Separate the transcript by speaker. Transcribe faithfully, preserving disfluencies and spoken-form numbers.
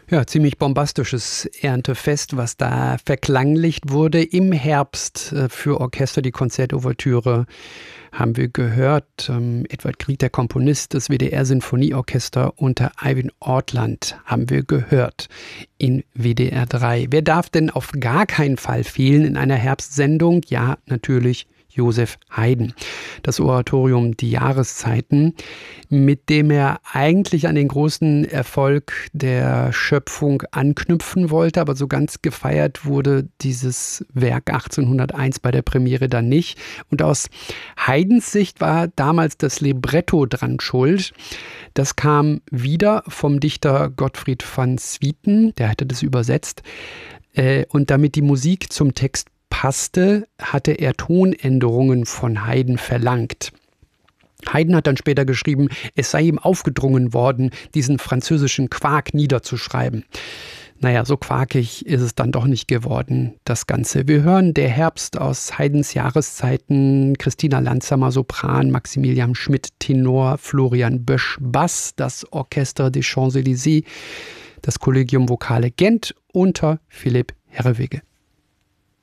Speaker 1: Ja, ziemlich bombastisches Erntefest, was da verklanglicht wurde im Herbst äh, für Orchester. Die Konzertouvertüre haben wir gehört. Ähm, Edward Grieg, der Komponist, das W D R-Sinfonieorchester unter Eivind Ortland haben wir gehört in W D R drei. Wer darf denn auf gar keinen Fall fehlen in einer Herbstsendung? Ja, natürlich Joseph Haydn. Das Oratorium Die Jahreszeiten, mit dem er eigentlich an den großen Erfolg der Schöpfung anknüpfen wollte, aber so ganz gefeiert wurde dieses Werk achtzehnhunderteins bei der Premiere dann nicht. Und aus Haydns Sicht war damals das Libretto dran schuld. Das kam wieder vom Dichter Gottfried van Swieten, der hatte das übersetzt. Und damit die Musik zum Text passte, hatte er Tonänderungen von Haydn verlangt. Haydn hat dann später geschrieben, es sei ihm aufgedrungen worden, diesen französischen Quark niederzuschreiben. Naja, so quakig ist es dann doch nicht geworden, das Ganze. Wir hören Der Herbst aus Haydns Jahreszeiten, Christina Landsamer Sopran, Maximilian Schmidt Tenor, Florian Bösch Bass, das Orchestre des Champs-Élysées, das Collegium Vocale Gent unter Philipp Herreweghe.